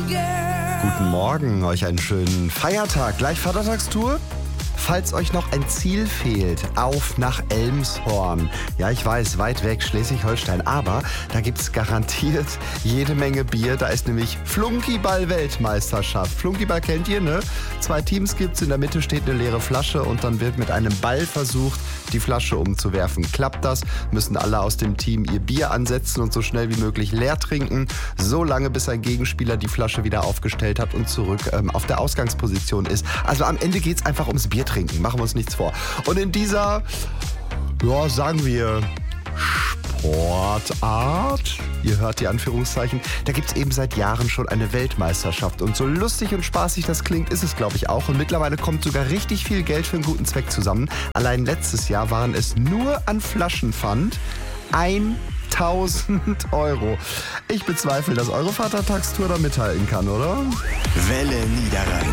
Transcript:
Guten Morgen, euch einen schönen Feiertag. Gleich Vatertagstour? Falls euch noch ein Ziel fehlt, auf nach Elmshorn. Ja, ich weiß, weit weg, Schleswig-Holstein, aber da gibt's garantiert jede Menge Bier. Da ist nämlich Flunkyball-Weltmeisterschaft. Flunkyball kennt ihr, ne? 2 Teams gibt's, in der Mitte steht eine leere Flasche und dann wird mit einem Ball versucht, die Flasche umzuwerfen. Klappt das, müssen alle aus dem Team ihr Bier ansetzen und so schnell wie möglich leer trinken, so lange bis ein Gegenspieler die Flasche wieder aufgestellt hat und zurück auf der Ausgangsposition ist. Also am Ende geht's einfach ums Bier trinken, machen wir uns nichts vor. Und in dieser, ja, sagen wir, Sportart, ihr hört die Anführungszeichen, da gibt es eben seit Jahren schon eine Weltmeisterschaft. Und so lustig und spaßig das klingt, ist es, glaube ich, auch. Und mittlerweile kommt sogar richtig viel Geld für einen guten Zweck zusammen. Allein letztes Jahr waren es nur an Flaschenpfand 1.000 Euro. Ich bezweifle, dass eure Vatertagstour da mithalten kann, oder? Welle Niederrhein.